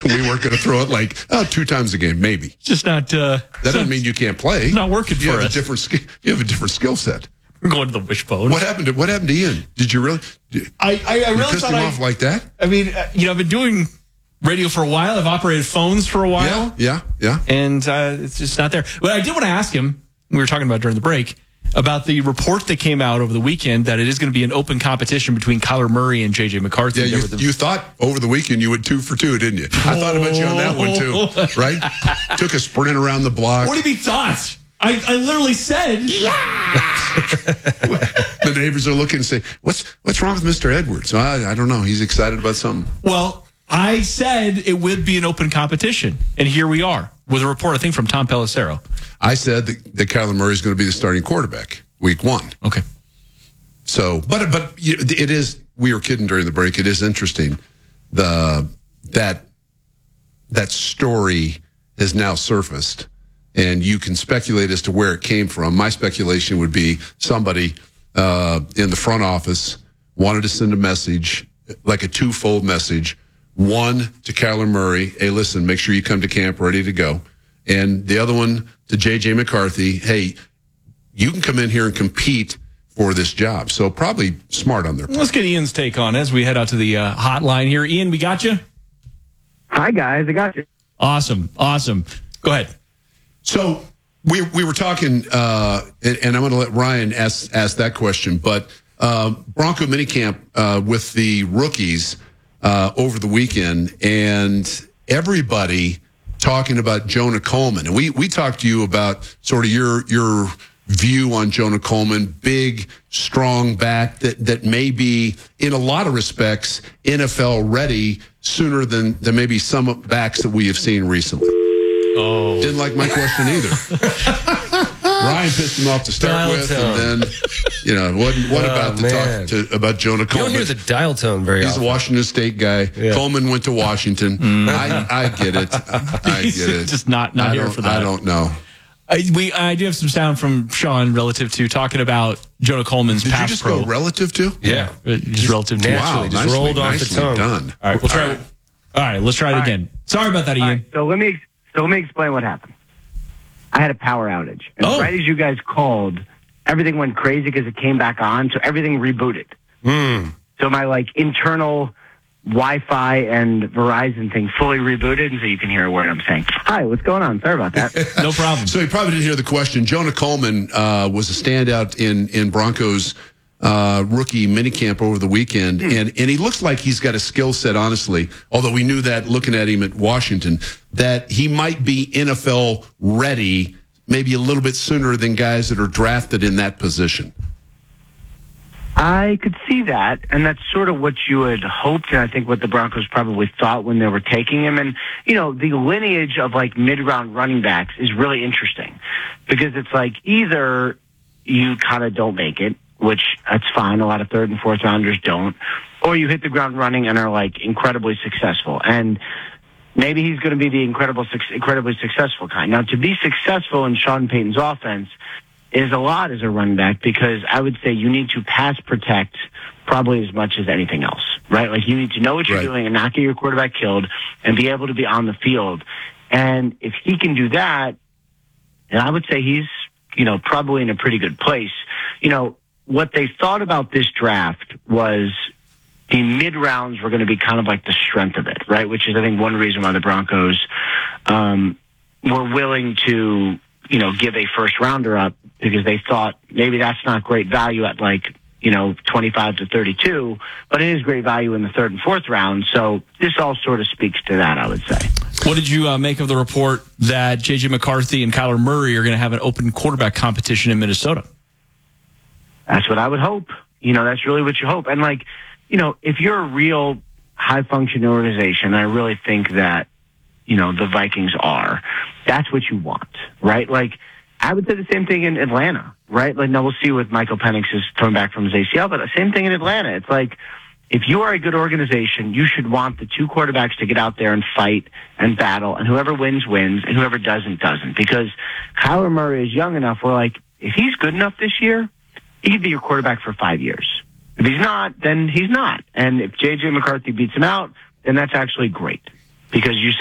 We weren't going to throw it like 2 times a game, maybe. Just not. That doesn't mean you can't play. It's not working for us. You have a different skill set. We're going to the wishbone. What happened to Ian? Did you really? I really pissed him off like that. I mean, I've been doing radio for a while. I've operated phones for a while. Yeah. And it's just not there. But I did want to ask him. We were talking about during the break about the report that came out over the weekend that it is going to be an open competition between Kyler Murray and J.J. McCarthy. Yeah, you thought over the weekend you went 2 for 2, didn't you? I thought about you on that one too, right? Took a sprint around the block. What do you mean thoughts? I literally said, The neighbors are looking and say, what's wrong with Mr. Edwards? I don't know. He's excited about something. Well, I said it would be an open competition, and here we are with a report, I think, from Tom Pelissero. I said that Kyler Murray is going to be the starting quarterback week 1. Okay. So, but it is. We were kidding during the break. It is interesting. That story has now surfaced, and you can speculate as to where it came from. My speculation would be somebody in the front office wanted to send a message, like a twofold message. One to Kyler Murray, hey, listen, make sure you come to camp ready to go. And the other one to J.J. McCarthy, hey, you can come in here and compete for this job. So probably smart on their part. Let's get Ian's take on it as we head out to the hotline here. Ian, we got you? Hi, guys. I got you. Awesome. Go ahead. So we were talking, and I'm going to let Ryan ask that question, but Bronco minicamp with the rookies over the weekend, and everybody talking about Jonah Coleman. And we talked to you about sort of your view on Jonah Coleman, big, strong back that may be, in a lot of respects, NFL ready sooner than maybe some backs that we have seen recently. Oh. Didn't like my question either. Ryan pissed him off to start dial with, tone. and then, what about to talk about Jonah Coleman? You don't hear the dial tone very often. He's a Washington State guy. Yeah. Coleman went to Washington. I get it. I get it. Just not here for that. I don't know. I do have some sound from Sean relative to talking about Jonah Coleman's Did pass you just pro. go relative to? Yeah. Just relative to. naturally. Just rolled off the nicely tongue. done. All right, we'll try. All right, let's try it again. Sorry about that, Ian. All right, so let me explain what happened. I had a power outage, and right as you guys called, everything went crazy because it came back on, so everything rebooted. So my internal Wi-Fi and Verizon thing fully rebooted, and so you can hear a word I'm saying. Hi, what's going on? Sorry about that. No problem. So you probably didn't hear the question. Jonah Coleman was a standout in Broncos rookie minicamp over the weekend, and he looks like he's got a skill set, honestly, although we knew that looking at him at Washington, that he might be NFL ready maybe a little bit sooner than guys that are drafted in that position. I could see that, and that's sort of what you had hoped, and I think what the Broncos probably thought when they were taking him. And, the lineage of, mid-round running backs is really interesting because it's either you kind of don't make it, which that's fine. A lot of third and fourth rounders don't, or you hit the ground running and are, incredibly successful. And maybe he's going to be the incredibly successful kind. Now, to be successful in Sean Payton's offense is a lot as a running back because I would say you need to pass protect probably as much as anything else, right? You need to know what you're doing and not get your quarterback killed and be able to be on the field. And if he can do that, then I would say he's, probably in a pretty good place. What they thought about this draft was the mid-rounds were going to be kind of the strength of it, right? Which is, I think, one reason why the Broncos were willing to, give a first-rounder up because they thought maybe that's not great value at 25 to 32, but it is great value in the third and fourth round. So this all sort of speaks to that, I would say. What did you make of the report that J.J. McCarthy and Kyler Murray are going to have an open quarterback competition in Minnesota? That's what I would hope. That's really what you hope. And if you're a real high-functioning organization, I really think that, the Vikings are, that's what you want, right? I would say the same thing in Atlanta, right? Now we'll see what Michael Penix is coming back from his ACL, but the same thing in Atlanta. It's if you are a good organization, you should want the two quarterbacks to get out there and fight and battle, and whoever wins, wins, and whoever doesn't. Because Kyler Murray is young enough where, if he's good enough this year, he could be your quarterback for 5 years. If he's not, then he's not. And if J.J. McCarthy beats him out, then that's actually great because you